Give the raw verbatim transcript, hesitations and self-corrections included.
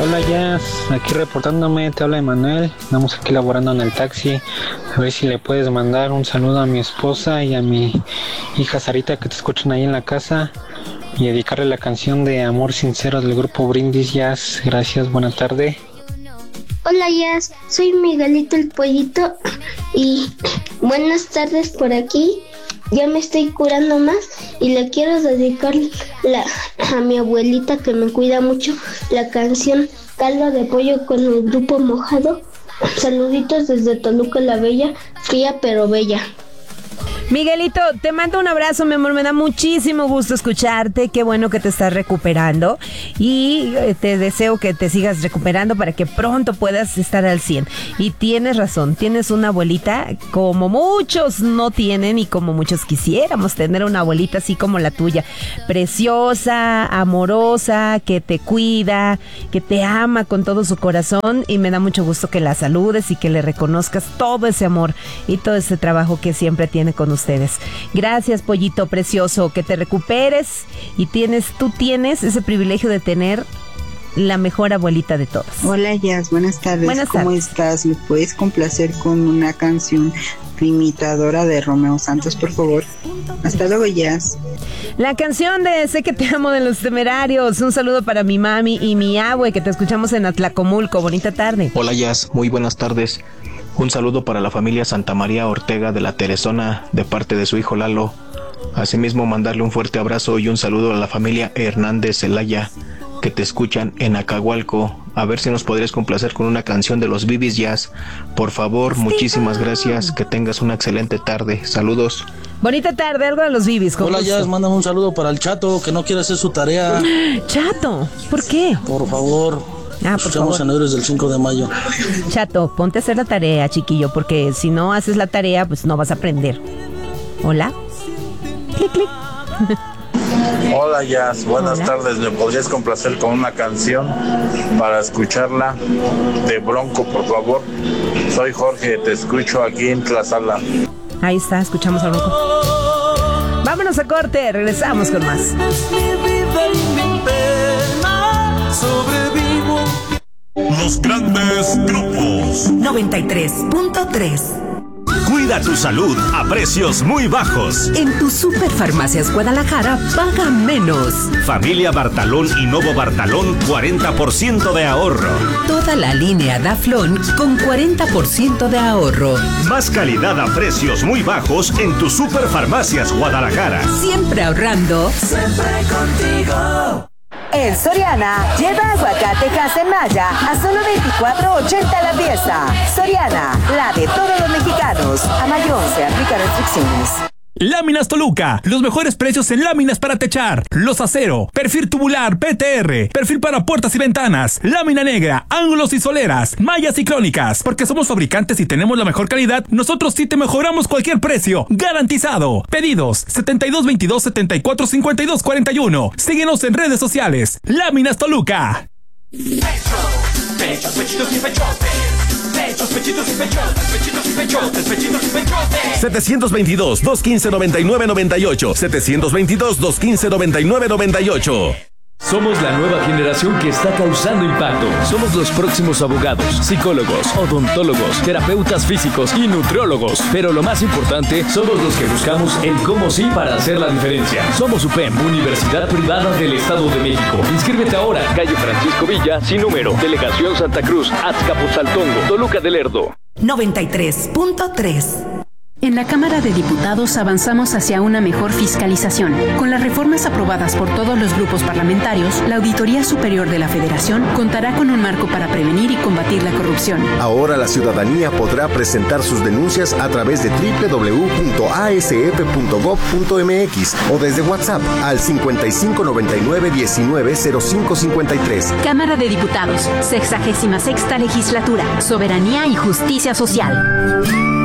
Hola Jazz, aquí reportándome, te habla Emanuel, estamos aquí laborando en el taxi, a ver si le puedes mandar un saludo a mi esposa y a mi hija Sarita que te escuchan ahí en la casa y dedicarle la canción de Amor Sincero del grupo Brindis Jazz. Gracias, buena tarde. Hola Jazz, soy Miguelito el Pollito y buenas tardes por aquí. Ya me estoy curando más y le quiero dedicar la, a mi abuelita que me cuida mucho la canción Caldo de Pollo con el grupo Mojado. Saluditos desde Toluca la Bella, fría pero bella. Miguelito, te mando un abrazo, mi amor, me da muchísimo gusto escucharte, qué bueno que te estás recuperando y te deseo que te sigas recuperando para que pronto puedas estar al cien. Y tienes razón, tienes una abuelita como muchos no tienen y como muchos quisiéramos tener una abuelita así como la tuya, preciosa, amorosa, que te cuida, que te ama con todo su corazón y me da mucho gusto que la saludes y que le reconozcas todo ese amor y todo ese trabajo que siempre tiene con ustedes. Gracias, Pollito precioso, que te recuperes y tienes, tú tienes ese privilegio de tener la mejor abuelita de todas. Hola Jazz, buenas tardes. Buenas ¿Cómo tardes. estás? ¿Me puedes complacer con una canción imitadora de Romeo Santos, por favor? Hasta luego, Jazz. La canción de Sé que te amo de Los Temerarios. Un saludo para mi mami y mi abue que te escuchamos en Atlacomulco. Bonita tarde. Hola Jazz, muy buenas tardes. Un saludo para la familia Santa María Ortega de la Teresona de parte de su hijo Lalo. Asimismo, mandarle un fuerte abrazo y un saludo a la familia Hernández Zelaya que te escuchan en Acahualco. A ver si nos podrías complacer con una canción de los Bibis Jazz. Por favor, muchísimas gracias. Que tengas una excelente tarde. Saludos. Bonita tarde, algo de los Bibis. Hola gusto. Jazz, mándame un saludo para el Chato que no quiere hacer su tarea. Chato, ¿por qué? Por favor. Ah, por Escuchamos favor. en Héroes del cinco de mayo. Chato, ponte a hacer la tarea, chiquillo, porque si no haces la tarea, pues no vas a aprender. ¿Hola? Clic, clic. Hola Jazz, buenas Hola. tardes. ¿Me podrías complacer con una canción para escucharla de Bronco, por favor? Soy Jorge, te escucho aquí en Tlazala. Ahí está, escuchamos a Bronco. Vámonos a corte, regresamos con más. Sobrevivo. Los grandes grupos. noventa y tres punto tres. Cuida tu salud a precios muy bajos. En tu Superfarmacias Guadalajara paga menos. Familia Bartalón y Novo Bartalón, cuarenta por ciento de ahorro. Toda la línea Daflón con cuarenta por ciento de ahorro. Más calidad a precios muy bajos en tu Superfarmacias Guadalajara. Siempre ahorrando. Siempre contigo. En Soriana, lleva aguacate Maya a solo veinticuatro ochenta la pieza. Soriana, la de todos los mexicanos. A mayo once, aplica restricciones. Láminas Toluca, los mejores precios en láminas para techar, los acero, perfil tubular P T R, perfil para puertas y ventanas, lámina negra, ángulos y soleras, mallas y crónicas, porque somos fabricantes y tenemos la mejor calidad, nosotros sí te mejoramos cualquier precio, garantizado. Pedidos setenta y dos veintidós setenta y cuatro cincuenta y dos cuarenta y uno. Síguenos en redes sociales. Láminas Toluca. Pechos, pechitos y pechotes. Pechos, pechitos y pechotes. Pechitos y pechotes. Pechitos y pechotes. setecientos veintidós, doscientos quince, noventa y nueve noventa y ocho. setecientos veintidós, doscientos quince, noventa y nueve noventa y ocho. Somos la nueva generación que está causando impacto. Somos los próximos abogados, psicólogos, odontólogos, terapeutas físicos y nutriólogos. Pero lo más importante, somos los que buscamos el cómo sí para hacer la diferencia. Somos U P E M, Universidad Privada del Estado de México. Inscríbete ahora. Calle Francisco Villa, sin número. Delegación Santa Cruz, Azcapotzaltongo, Toluca del Lerdo. noventa y tres punto tres. En la Cámara de Diputados avanzamos hacia una mejor fiscalización. Con las reformas aprobadas por todos los grupos parlamentarios, la Auditoría Superior de la Federación contará con un marco para prevenir y combatir la corrupción. Ahora la ciudadanía podrá presentar sus denuncias a través de doble u doble u doble u punto a s f punto gob punto m x o desde WhatsApp al cincuenta y cinco noventa y nueve diecinueve cero cinco cincuenta y tres. Cámara de Diputados, sexagésima sexta legislatura, Soberanía y Justicia Social.